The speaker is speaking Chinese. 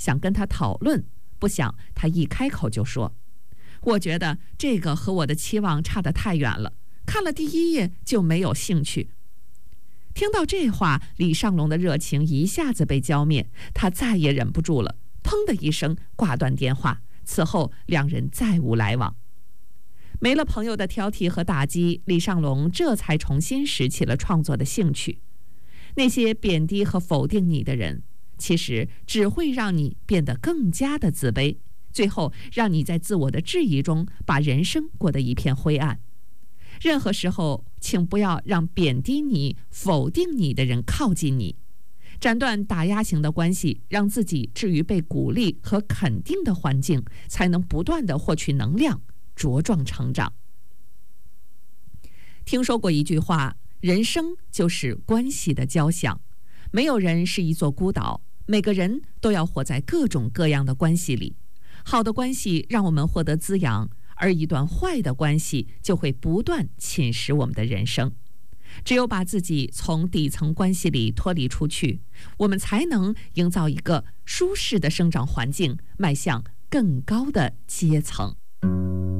想跟他讨论，不想他一开口就说：“我觉得这个和我的期望差得太远了，看了第一页就没有兴趣。”听到这话，李尚龙的热情一下子被浇灭，他再也忍不住了，砰的一声挂断电话。此后两人再无来往。没了朋友的挑剔和打击，李尚龙这才重新拾起了创作的兴趣。那些贬低和否定你的人，其实只会让你变得更加的自卑，最后让你在自我的质疑中把人生过得一片灰暗。任何时候，请不要让贬低你、否定你的人靠近你。斩断打压型的关系，让自己置于被鼓励和肯定的环境，才能不断地获取能量，茁壮成长。听说过一句话，人生就是关系的交响，没有人是一座孤岛，每个人都要活在各种各样的关系里。好的关系让我们获得滋养，而一段坏的关系就会不断侵蚀我们的人生。只有把自己从底层关系里脱离出去，我们才能营造一个舒适的生长环境，迈向更高的阶层。